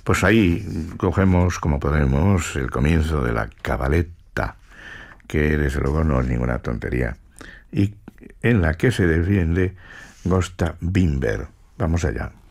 Pues ahí cogemos, como podemos, el comienzo de la cabaletta, que desde luego no es ninguna tontería, y en la que se defiende Gösta Winberg. Vamos allá.